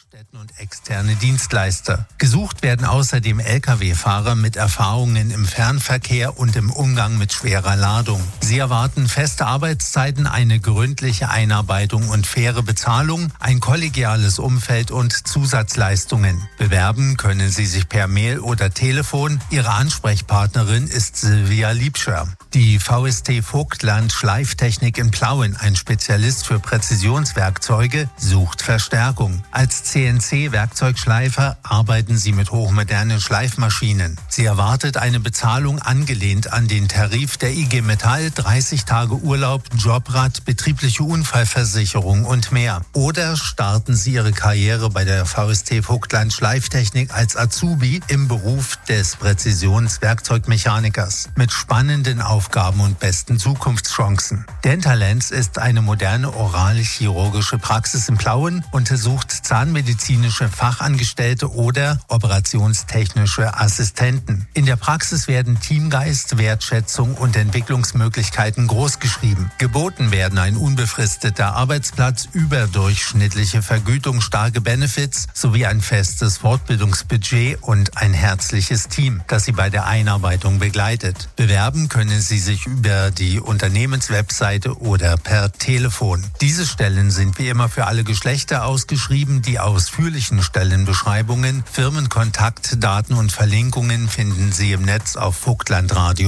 Werkstätten und externe Dienstleister. Gesucht werden außerdem Lkw-Fahrer mit Erfahrungen im Fernverkehr und im Umgang mit schwerer Ladung. Sie erwarten feste Arbeitszeiten, eine gründliche Einarbeitung und faire Bezahlung, ein kollegiales Umfeld und Zusatzleistungen. Bewerben können Sie sich per Mail oder Telefon. Ihre Ansprechpartnerin ist Silvia Liebscher. Die VST Vogtland Schleiftechnik in Plauen, ein Spezialist für Präzisionswerkzeuge, sucht Verstärkung. Als CNC-Werkzeugschleifer arbeiten Sie mit hochmodernen Schleifmaschinen. Sie erwartet eine Bezahlung angelehnt an den Tarif der IG Metall, 30 Tage Urlaub, Jobrad, betriebliche Unfallversicherung und mehr. Oder starten Sie Ihre Karriere bei der VST Vogtland Schleiftechnik als Azubi im Beruf des Präzisionswerkzeugmechanikers mit spannenden Aufgaben und besten Zukunftschancen. Dentalens ist eine moderne oral-chirurgische Praxis in Plauen, untersucht zahnmedizinische Fachangestellte oder operationstechnische Assistenten. In der Praxis werden Teamgeist, Wertschätzung und Entwicklungsmöglichkeiten großgeschrieben. Geboten werden ein unbefristeter Arbeitsplatz, überdurchschnittliche Vergütung, starke Benefits sowie ein festes Fortbildungsbudget und ein herzliches Team, das Sie bei der Einarbeitung begleitet. Bewerben können Sie sich über die Unternehmenswebseite oder per Telefon. Diese Stellen sind wie immer für alle Geschlechter ausgeschrieben. Die ausführlichen Stellenbeschreibungen, Firmenkontaktdaten und Verlinkungen finden Sie im Netz auf Vogtlandradio.